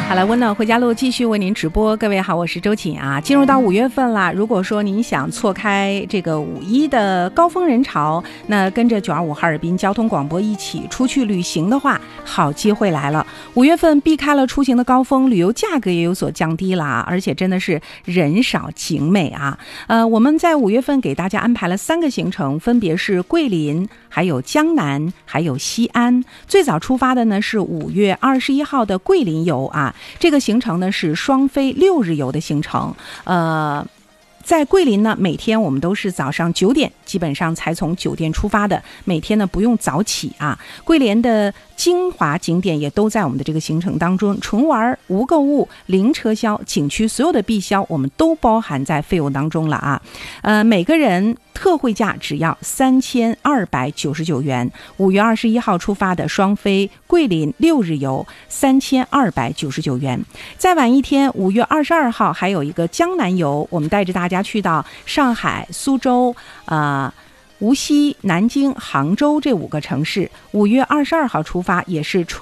好了，温暖回家路继续为您直播。各位好，我是周瑾啊。进入到5月份了，如果说您想错开这个5·1的高峰人潮，那跟着925哈尔滨交通广播一起出去旅行的话，好机会来了。5月份避开了出行的高峰，旅游价格也有所降低了啊，而且真的是人少景美啊。我们在5月份给大家安排了3个行程，分别是桂林、还有江南、还有西安。最早出发的呢是5月21号的桂林游啊。这个行程呢是双飞6日游的行程，在桂林呢，每天我们都是早上9点，基本上才从酒店出发的。每天呢不用早起啊。桂林的精华景点也都在我们的这个行程当中，纯玩无购物，零车销，景区所有的必销我们都包含在费用当中了啊。每个人特惠价只要3299元。5月21号出发的双飞桂林6日游3299元。再晚一天，5月22号还有一个江南游，我们带着大家去到上海、苏州、无锡、南京、杭州这5个城市。5月22号出发，也是